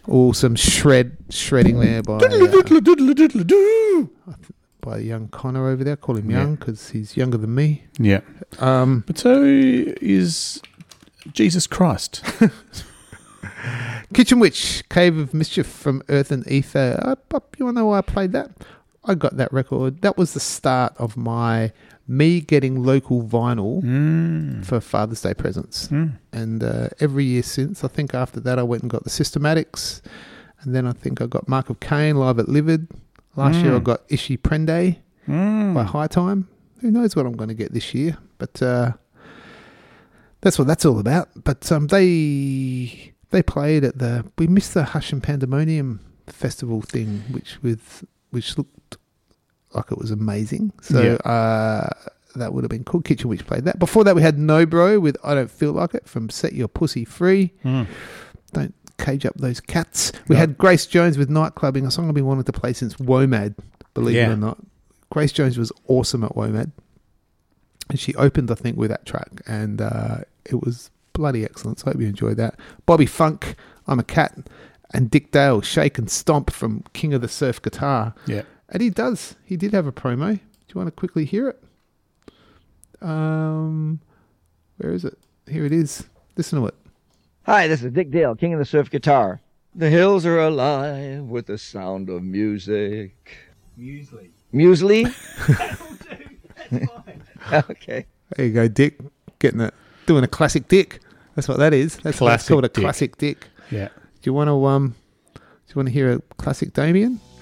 some shredding there by by young Connor over there. I call him young because he's younger than me. Yeah. But so is Jesus Christ. Kitchen Witch, Cave of Mischief from Earth and Ether. You want to know why I played that? I got that record. That was the start of me getting local vinyl for Father's Day presents. And every year since, I think after that I went and got the Systematics, and then I think I got Mark of Cain live at Livid. Last year I got Ishi Prende by High Time. Who knows what I'm going to get this year, but that's what that's all about. But they played at we missed the Hush and Pandemonium festival thing, which looked like it was amazing. So that would have been cool. Kitchen Witch played that. Before that we had No Bro with I Don't Feel Like It from Set Your Pussy Free. Don't cage up those cats. We had Grace Jones with Nightclubbing, a song I've been wanting to play since WOMAD, believe it or not. Grace Jones was awesome at WOMAD. And she opened, I think, with that track. And it was bloody excellent. So I hope you enjoyed that. Bobby Funk, I'm a Cat. And Dick Dale, Shake and Stomp from King of the Surf Guitar. Yeah. And he did have a promo. Do you want to quickly hear it? Where is it? Here it is. Listen to it. Hi, this is Dick Dale, King of the Surf Guitar. The hills are alive with the sound of music. Muesli? That'll do. That's fine. Okay. There you go, Dick. Doing a classic Dick. That's what that is. That's Classic called a Dick. classic Dick. Yeah. Do you want to hear a classic Damien?